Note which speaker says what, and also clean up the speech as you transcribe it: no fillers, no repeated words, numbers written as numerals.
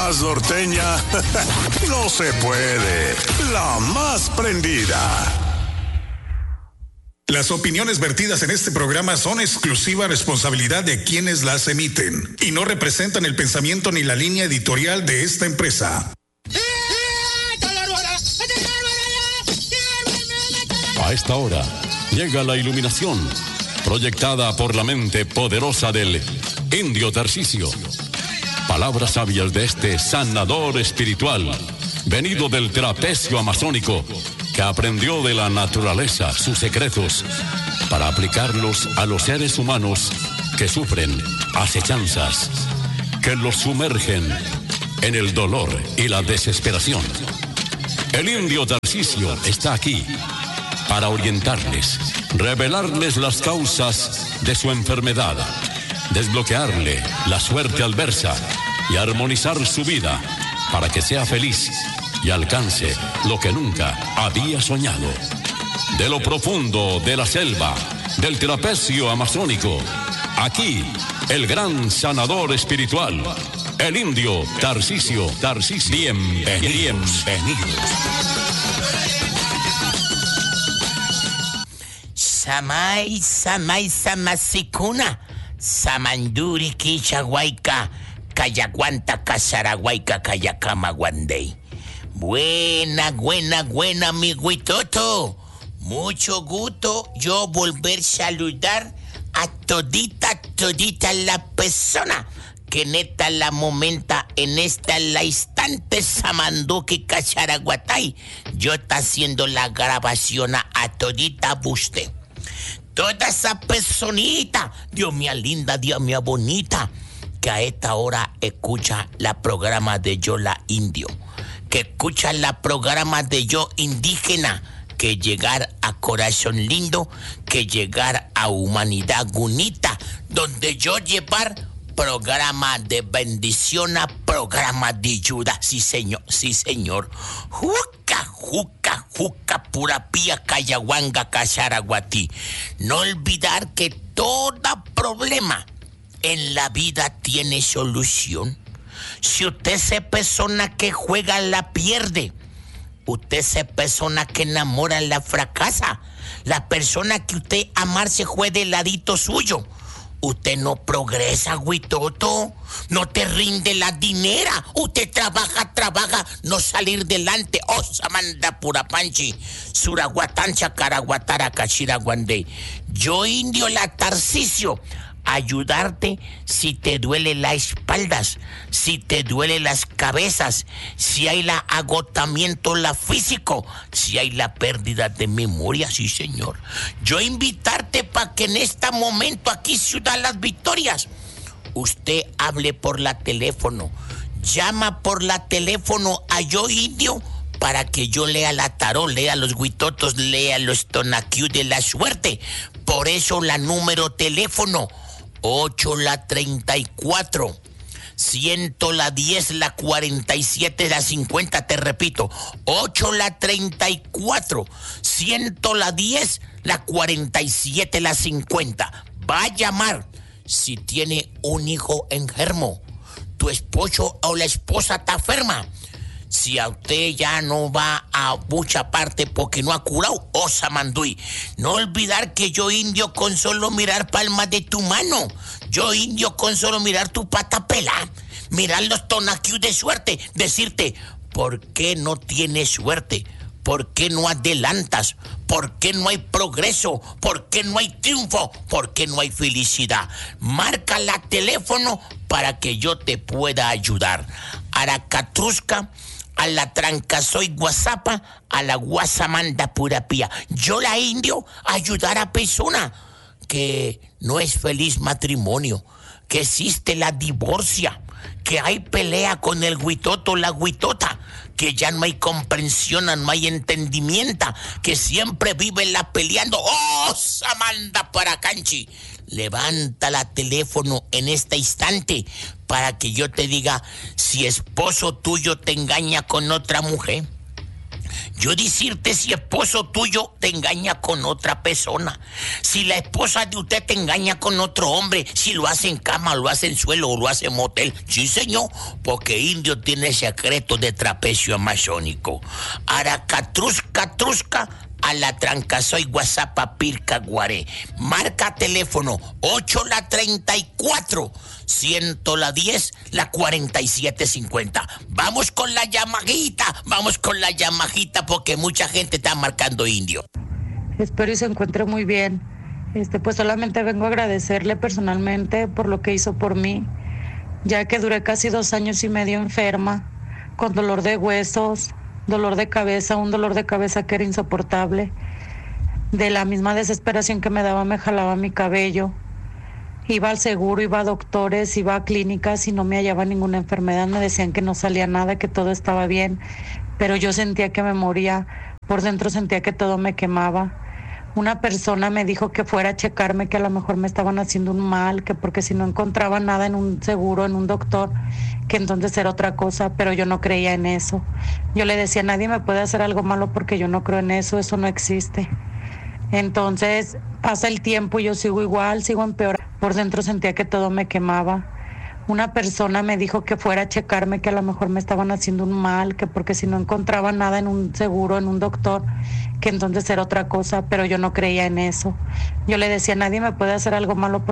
Speaker 1: más norteña no se puede. La más prendida.
Speaker 2: Las opiniones vertidas en este programa son exclusiva responsabilidad de quienes las emiten y no representan el pensamiento ni la línea editorial de esta empresa.
Speaker 3: A esta hora llega la iluminación proyectada por la mente poderosa del Indio Tarcisio. Palabras sabias de este sanador espiritual, venido del trapecio amazónico, que aprendió de la naturaleza sus secretos para aplicarlos a los seres humanos que sufren acechanzas, que los sumergen en el dolor y la desesperación. El Indio Tarcisio está aquí para orientarles, revelarles las causas de su enfermedad, desbloquearle la suerte adversa y armonizar su vida para que sea feliz y alcance lo que nunca había soñado. De lo profundo de la selva, del trapecio amazónico, aquí el gran sanador espiritual, el Indio Tarcisio. Bienvenidos.
Speaker 4: Samay, samasikuna, samanduri kichahuayca, kayaguanta casarahuayca, kayakama guandey. Buena, mi Huitoto. Mucho gusto yo volver a saludar a todita la persona que neta la momenta en esta la instante Samanduki Cacharaguatay. Yo está haciendo la grabación a todita buste. Toda esa personita, Dios mía linda, Dios mía bonita, que a esta hora escucha la programa de Yo la Indio, que escucha la programa de Yo Indígena, que llegar a Corazón Lindo, que llegar a Humanidad Gunita, donde yo llevar programa de bendición a programa de ayuda. Sí, señor. Juca, pura pía, cayahuanga, cacharaguatí. No olvidar que todo problema en la vida tiene solución. Si usted es persona que juega, la pierde. Usted es persona que enamora, la fracasa. La persona que usted amarse juega del ladito suyo. Usted no progresa, Huitoto. No te rinde la dinera. Usted trabaja, no salir delante. Oh, Samanda Purapanchi, Suraguatancha, Caraguatara, Cachiraguandey. Yo Indio la Tarcisio. Ayudarte si te duele las espaldas, si te duele las cabezas, si hay la agotamiento la físico, si hay la pérdida de memoria, sí señor. Yo invitarte para que en este momento aquí Ciudad Las Victorias, usted hable por la teléfono, llama por la teléfono a Yo Indio para que yo lea la tarot, lea los Huitotos, lea los tonaquiu de la suerte. Por eso la número teléfono 8 la 34, 100 la 10 la 47 la 50, te repito, 8 la 34, 100 la 10 la 47 la 50. Va a llamar si tiene un hijo enfermo, tu esposo o la esposa está enferma. Si a usted ya no va a mucha parte porque no ha curado, Osamandui. No olvidar que Yo Indio con solo mirar palmas de tu mano, Yo Indio con solo mirar tu pata pelada, mirar los tonaquius de suerte, decirte, ¿por qué no tienes suerte? ¿Por qué no adelantas? ¿Por qué no hay progreso? ¿Por qué no hay triunfo? ¿Por qué no hay felicidad? Marca la teléfono para que yo te pueda ayudar. Aracatrusca, a la Trancasoy Guasapa, a la Guasamanda Purapía. Yo la Indio ayudar a persona que no es feliz matrimonio, que existe la divorcia, que hay pelea con el Huitoto, la Huitota, que ya no hay comprensión, no hay entendimiento, que siempre vive la peleando. ¡Oh, Samanda Paracanchi! Levanta la teléfono en este instante para que yo te diga si esposo tuyo te engaña con otra mujer. Yo decirte si esposo tuyo te engaña con otra persona, si la esposa de usted te engaña con otro hombre, si lo hace en cama, lo hace en suelo o lo hace en motel. Sí, señor, porque Indio tiene secreto de trapecio amazónico. Aracatrusca, trusca, a la tranca, soy WhatsApp Pirca Guaré. Marca teléfono 8 la 34, 100 la 10, la 4750. Vamos con la llamadita, porque mucha gente está marcando Indio.
Speaker 5: Espero y se encuentre muy bien. Pues solamente vengo a agradecerle personalmente por lo que hizo por mí, ya que duré casi 2 años y medio enferma, con dolor de huesos, dolor de cabeza, un dolor de cabeza que era insoportable. De la misma desesperación que me daba, me jalaba mi cabello. Iba al seguro, iba a doctores, iba a clínicas y no me hallaba ninguna enfermedad. Me decían que no salía nada, que todo estaba bien, pero yo sentía que me moría. Por dentro sentía que todo me quemaba. Una persona me dijo que fuera a checarme, que a lo mejor me estaban haciendo un mal, que porque si no encontraba nada en un seguro, en un doctor, que entonces era otra cosa, pero yo no creía en eso. Yo le decía, nadie me puede hacer algo malo porque yo no creo en eso no existe. Entonces pasa el tiempo y yo sigo igual, sigo empeorando. Por dentro sentía que todo me quemaba. Una persona me dijo que fuera a checarme, que a lo mejor me estaban haciendo un mal, que porque si no encontraba nada en un seguro, en un doctor, que entonces era otra cosa, pero yo no creía en eso. Yo le decía, nadie me puede hacer algo malo